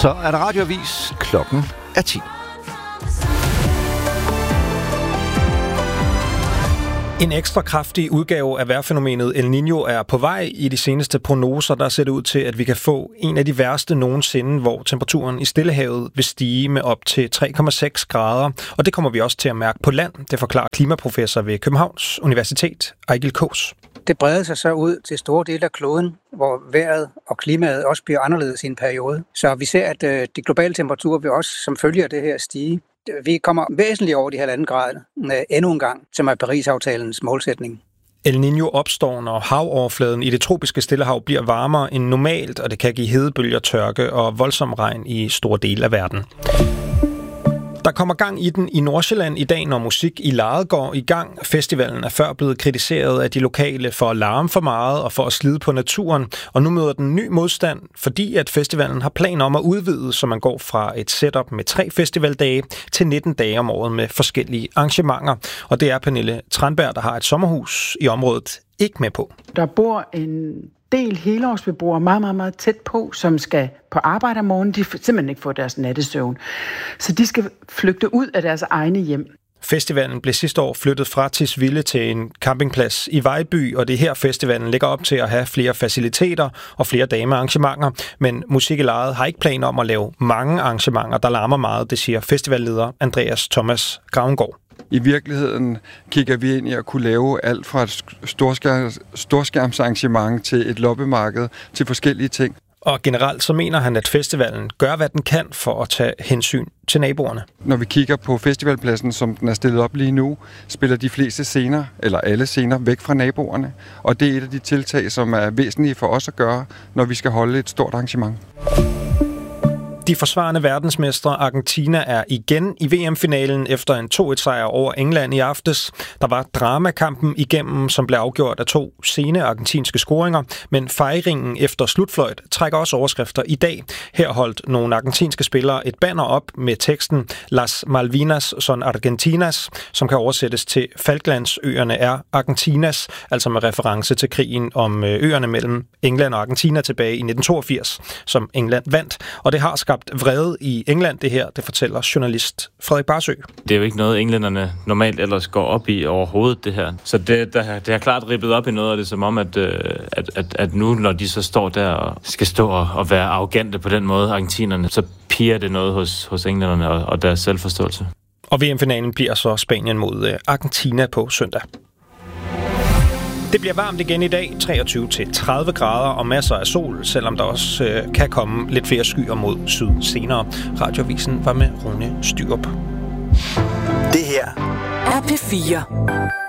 Så er der radioavis. Klokken er 10. En ekstra kraftig udgave af vejrfænomenet El Niño er på vej. I de seneste prognoser, der ser det ud til, at vi kan få en af de værste nogensinde, hvor temperaturen i Stillehavet vil stige med op til 3,6 grader. Og det kommer vi også til at mærke på land. Det forklarer klimaprofessor ved Københavns Universitet, Ejgil Kaas. Det breder sig så ud til store dele af kloden, hvor vejret og klimaet også bliver anderledes i en periode. Så vi ser, at de globale temperaturer vil også som følge af det her stige. Vi kommer væsentligt over de 1,5 grader endnu en gang, som er Paris-aftalens målsætning. El Niño opstår, når havoverfladen i det tropiske Stillehav bliver varmere end normalt, og det kan give hedebølger, tørke og voldsom regn i store dele af verden. Der kommer gang i den i Nordsjælland i dag, når Musik i Lejet går i gang. Festivalen er før blevet kritiseret af de lokale for at larme for meget og for at slide på naturen. Og nu møder den ny modstand, fordi at festivalen har planer om at udvide, så man går fra et setup med 3 festivaldage til 19 dage om året med forskellige arrangementer. Og det er Pernille Tranberg, der har et sommerhus i området, ikke med på. Der bor en del helårsbeboere meget, meget, meget tæt på, som skal på arbejde om morgenen. De simpelthen ikke får deres nattesøvn. Så de skal flygte ud af deres egne hjem. Festivalen blev sidste år flyttet fra Tisvilde til en campingplads i Vejby, og det er her festivalen ligger op til at have flere faciliteter og flere dage med arrangementer. Men Musik i Lejet har ikke planer om at lave mange arrangementer, der larmer meget, det siger festivalleder Andreas Thomas Gravengård. I virkeligheden kigger vi ind i at kunne lave alt fra et storskærmsarrangement til et loppemarked til forskellige ting. Og generelt så mener han, at festivalen gør, hvad den kan for at tage hensyn til naboerne. Når vi kigger på festivalpladsen, som den er stillet op lige nu, spiller de fleste scener, eller alle scener, væk fra naboerne. Og det er et af de tiltag, som er væsentlige for os at gøre, når vi skal holde et stort arrangement. De forsvarende verdensmestre Argentina er igen i VM-finalen efter en 2-1-sejr over England i aftes. Der var dramakampen igennem, som blev afgjort af 2 sene argentinske scoringer, men fejringen efter slutfløjt trækker også overskrifter i dag. Her holdt nogle argentinske spillere et banner op med teksten Las Malvinas son Argentinas, som kan oversættes til Falklandsøerne er Argentinas, altså med reference til krigen om øerne mellem England og Argentina tilbage i 1982, som England vandt. Og det har skabt vrede i England, det her, det fortæller journalist Frederik Barsø. Det er jo ikke noget, englænderne normalt ellers går op i overhovedet, det her. Så det har klart ribbet op i noget af det, som om, at nu, når de så står der og skal stå og være arrogante på den måde, argentinerne, så piger det noget hos englænderne og deres selvforståelse. Og VM-finalen bliver så Spanien mod Argentina på søndag. Det bliver varmt igen i dag, 23-30 grader og masser af sol, selvom der også kan komme lidt flere skyer mod syd senere. Radioavisen var med Rune Styrup. Det her er P4.